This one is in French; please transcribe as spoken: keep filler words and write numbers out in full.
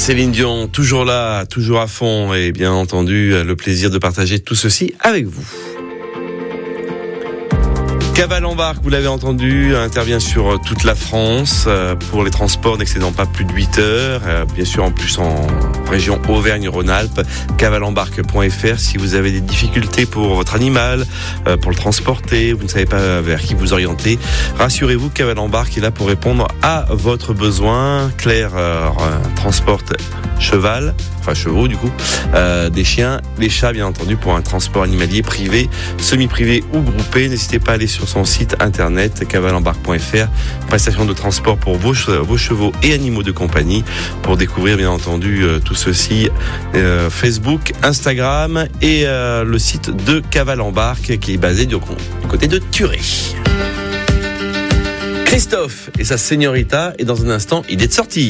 Céline Dion, toujours là, toujours à fond et bien entendu, le plaisir de partager tout ceci avec vous. Caval Embarque, vous l'avez entendu, intervient sur toute la France pour les transports n'excédant pas plus de huit heures. Bien sûr, en plus en région Auvergne-Rhône-Alpes, caval embarque point f r. Si vous avez des difficultés pour votre animal, pour le transporter, vous ne savez pas vers qui vous orienter, rassurez-vous, Caval Embarque est là pour répondre à votre besoin. Claire euh, transporte cheval, enfin chevaux du coup, euh, des chiens, des chats bien entendu pour un transport animalier privé, semi-privé ou groupé. N'hésitez pas à aller sur son site internet caval embarque point f r, prestation de transport pour vos, vos chevaux et animaux de compagnie. Pour découvrir bien entendu euh, tout ceci, euh, Facebook, Instagram et euh, le site de Caval Embarque qui est basé du, du côté de Thuré. Christophe et sa señorita, et dans un instant il est de sortie.